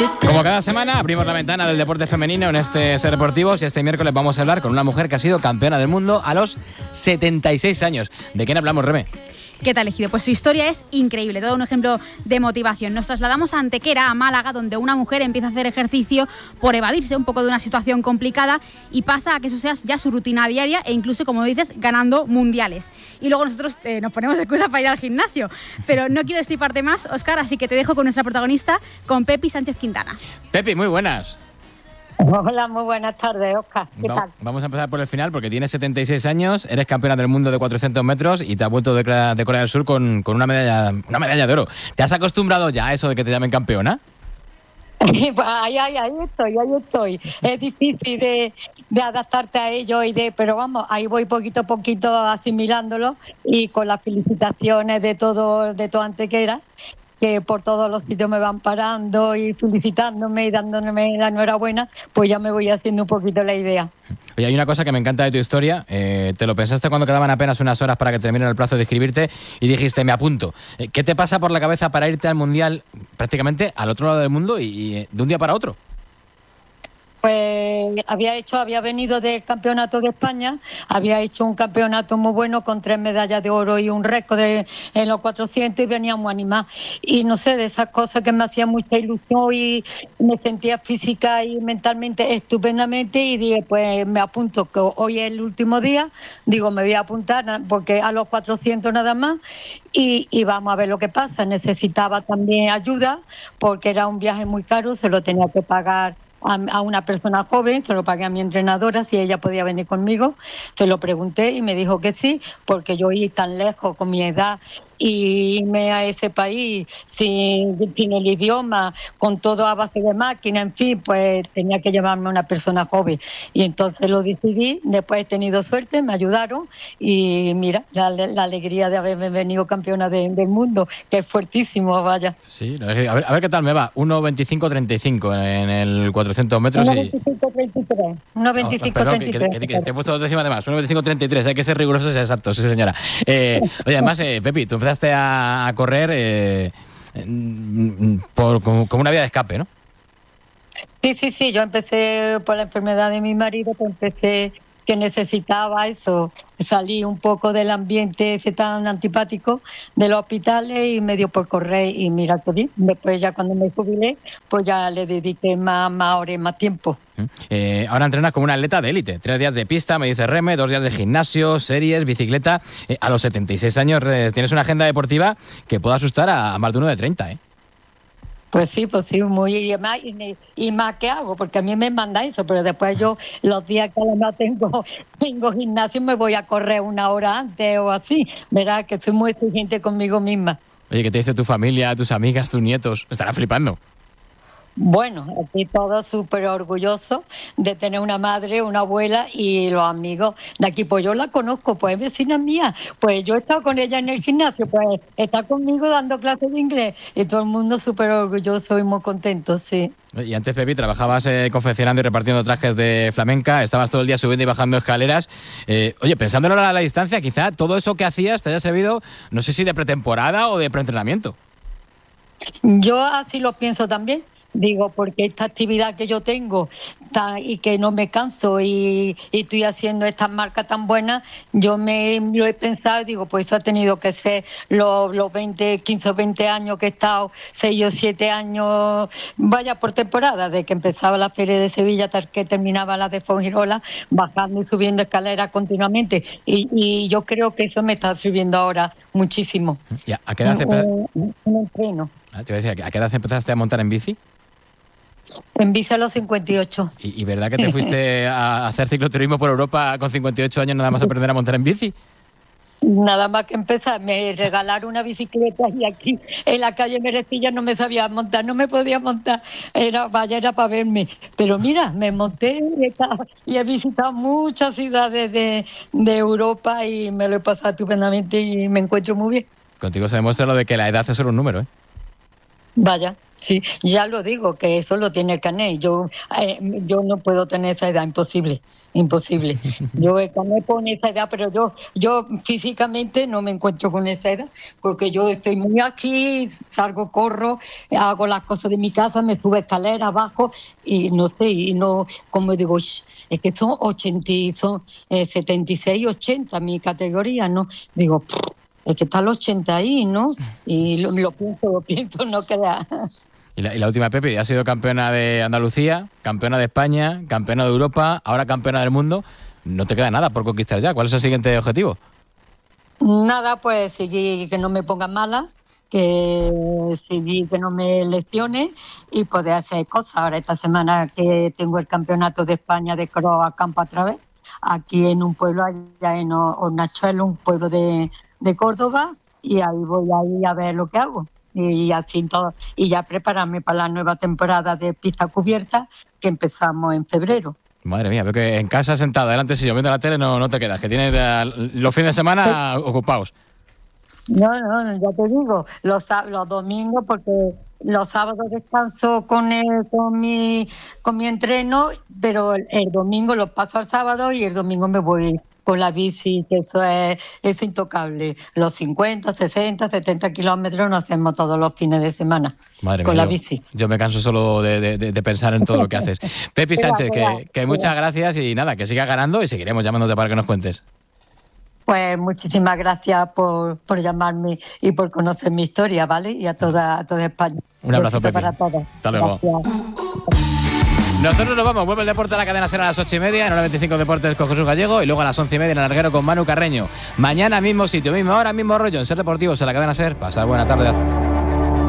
Como cada semana, abrimos la ventana del deporte femenino en este Ser Deportivos y este miércoles vamos a hablar con una mujer que ha sido campeona del mundo a los 76 años. ¿De quién hablamos, Reme? ¿Qué tal, Egido? Pues su historia es increíble, todo un ejemplo de motivación. Nos trasladamos a Antequera, a Málaga, donde una mujer empieza a hacer ejercicio por evadirse un poco de una situación complicada y pasa a que eso sea ya su rutina diaria e incluso, como dices, ganando mundiales. Y luego nosotros nos ponemos excusas para ir al gimnasio. Pero no quiero destriparte más, Óscar, así que te dejo con nuestra protagonista, con Pepi Sánchez Quintana. Pepi, muy buenas. Hola, muy buenas tardes, Óscar. ¿Qué tal? Vamos a empezar por el final porque tienes 76 años, eres campeona del mundo de 400 metros y te has vuelto de Corea del Sur con una medalla de oro. ¿Te has acostumbrado ya a eso de que te llamen campeona? Pues ahí estoy. Es difícil de adaptarte a ello, pero vamos, ahí voy poquito a poquito asimilándolo y con las felicitaciones de todo Antequera, que por todos los sitios me van parando y felicitándome y dándome la enhorabuena, pues ya me voy haciendo un poquito la idea. Oye, hay una cosa que me encanta de tu historia. Te lo pensaste cuando quedaban apenas unas horas para que termine el plazo de inscribirte y dijiste, me apunto. ¿Qué te pasa por la cabeza para irte al Mundial prácticamente al otro lado del mundo y de un día para otro? Pues había venido del campeonato de España, había hecho un campeonato muy bueno con 3 medallas de oro y un récord en los 400 y venía muy animada. Y no sé, de esas cosas que me hacían mucha ilusión y me sentía física y mentalmente estupendamente y dije, pues me apunto, que hoy es el último día, digo, me voy a apuntar porque a los 400 nada más y vamos a ver lo que pasa. Necesitaba también ayuda porque era un viaje muy caro, se lo tenía que pagar a una persona joven, se lo pagué a mi entrenadora si ella podía venir conmigo, se lo pregunté y me dijo que sí, porque yo ir tan lejos con mi edad y irme a ese país sin el idioma, con todo a base de máquina, en fin, pues tenía que llevarme a una persona joven. Y entonces lo decidí, después he tenido suerte, me ayudaron y mira, la alegría de haberme venido campeona del mundo, que es fuertísimo, vaya. Sí, a ver qué tal me va. 1.25.35 en el 400 metros. 1.25.33. 1.25.33. Que te he puesto 2 décimas de más. 1.25.33. Hay que ser rigurosos y exactos, sí, señora. Oye, además, Pepi, tú empezaste a correr como una vía de escape, ¿no? Sí, yo empecé por la enfermedad de mi marido, pues empecé que necesitaba eso, salí un poco del ambiente ese tan antipático de los hospitales y me dio por correr y mira que bien. Después ya cuando me jubilé, pues ya le dediqué más horas y más tiempo. Ahora entrenas como una atleta de élite. 3 días de pista, me dice Reme, 2 días de gimnasio, series, bicicleta. A los 76 años tienes una agenda deportiva que puede asustar a más de uno de 30, ¿eh? Pues sí, muy y más que hago, porque a mí me manda eso, pero después yo los días que además tengo gimnasio me voy a correr 1 hora antes o así, verás que soy muy exigente conmigo misma. Oye, ¿qué te dice tu familia, tus amigas, tus nietos? Estarán flipando. Bueno, aquí todos súper orgullosos de tener una madre, una abuela y los amigos de aquí. Pues yo la conozco, pues es vecina mía. Pues yo he estado con ella en el gimnasio, pues está conmigo dando clases de inglés y todo el mundo súper orgulloso y muy contento, sí. Y antes, Pepi, trabajabas confeccionando y repartiendo trajes de flamenca, estabas todo el día subiendo y bajando escaleras. Oye, pensándolo a la distancia, quizá todo eso que hacías te haya servido, no sé si de pretemporada o de preentrenamiento. Yo así lo pienso también. Digo, porque esta actividad que yo tengo y que no me canso y estoy haciendo estas marcas tan buenas, yo lo he pensado y digo, pues eso ha tenido que ser los 15 o 20 años que he estado, 6 o 7 años, vaya por temporada, de que empezaba la Feria de Sevilla hasta que terminaba la de Fuengirola, bajando y subiendo escaleras continuamente. Y yo creo que eso me está sirviendo ahora muchísimo. Ya, ¿a qué edad un entreno. Te iba a decir, ¿a qué edad empezaste a montar en bici? En bici a los 58. ¿Y verdad que te fuiste a hacer cicloturismo por Europa con 58 años nada más aprender a montar en bici? Nada más que empezar, me regalaron una bicicleta y aquí en la calle Merecilla no me sabía montar, no me podía montar, era para verme. Pero mira, me monté y he visitado muchas ciudades de Europa y me lo he pasado estupendamente y me encuentro muy bien. Contigo se demuestra lo de que la edad es solo un número, ¿eh? Vaya, Sí, ya lo digo, que eso lo tiene el carnet. Yo no puedo tener esa edad, imposible. Yo el carnet pone esa edad, pero yo físicamente no me encuentro con esa edad, porque yo estoy muy aquí, salgo, corro, hago las cosas de mi casa, me subo escaleras abajo y no sé, y no, como digo, es que son 76, 80 mi categoría, ¿no? Digo, es que está el 80 ahí, ¿no? Y lo pienso, no creas. Y la última, Pepi, has sido campeona de Andalucía, campeona de España, campeona de Europa, ahora campeona del mundo. No te queda nada por conquistar ya. ¿Cuál es el siguiente objetivo? Nada, pues seguir que no me ponga mala, que seguir que no me lesione y poder hacer cosas. Ahora esta semana que tengo el campeonato de España de cross a campo otra vez, aquí en un pueblo allá en Hornachuelo, un pueblo de Córdoba, y ahí voy a ir a ver lo que hago. Y así todo, y ya prepararme para la nueva temporada de pista cubierta que empezamos en febrero. Madre mía, veo que en casa sentada delante si yo viendo la tele no te quedas, que tienes los fines de semana ocupados. No, ya te digo, los domingos, porque los sábados descanso con mi entreno, pero el domingo lo paso al sábado y el domingo me voy con la bici, que eso es intocable. Los 50, 60, 70 kilómetros nos hacemos todos los fines de semana. Madre con mía, la bici. Yo me canso solo de pensar en todo lo que haces. Pepi Sánchez, que muchas gracias y nada, que sigas ganando y seguiremos llamándote para que nos cuentes. Pues muchísimas gracias por llamarme y por conocer mi historia, ¿vale? Y a toda España. Un abrazo, Pepi. Para todos. Hasta luego. Gracias. Nosotros nos vamos, vuelve el deporte a la cadena SER a las 8:30, en 95 Deportes con Jesús Gallego y luego a las 11:30 en el Larguero con Manu Carreño. Mañana mismo sitio, misma hora, mismo rollo en SER Deportivos en la cadena SER. Pasar buena tarde.